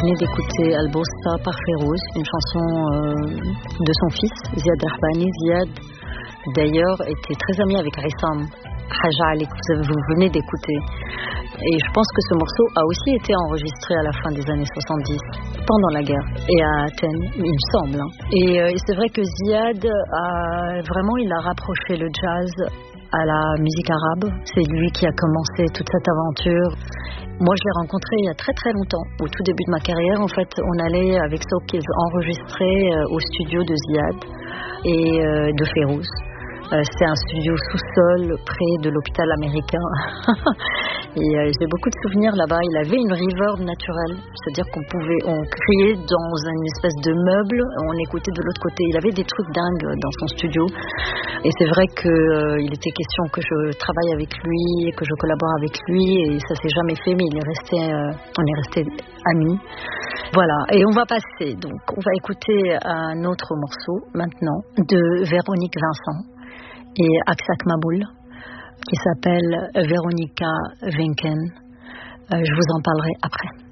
venez d'écouter Al-Bosta par Férouz, une chanson de son fils, Ziad Rahbani. Ziad, d'ailleurs, était très ami avec Issam Haja Ali, que vous venez d'écouter. Et je pense que ce morceau a aussi été enregistré à la fin des années 70, pendant la guerre, et à Athènes, il me semble. Et c'est vrai que Ziad, il a rapproché le jazz à la musique arabe. C'est lui qui a commencé toute cette aventure. Moi, je l'ai rencontré il y a très très longtemps. Au tout début de ma carrière, en fait, on allait avec Soulkids enregistrer au studio de Ziad et de Férouz. C'était un studio sous-sol près de l'hôpital américain. Et j'ai beaucoup de souvenirs là-bas. Il avait une reverb naturelle, c'est-à-dire on criait dans une espèce de meuble, on écoutait de l'autre côté. Il avait des trucs dingues dans son studio. Et c'est vrai qu'il était question que je travaille avec lui, que je collabore avec lui, et ça s'est jamais fait, mais on est resté amis. Voilà, et on va passer, donc on va écouter un autre morceau maintenant de Véronique Vincent et Aksak Maboul, qui s'appelle Veronica Wenken. Je vous en parlerai après.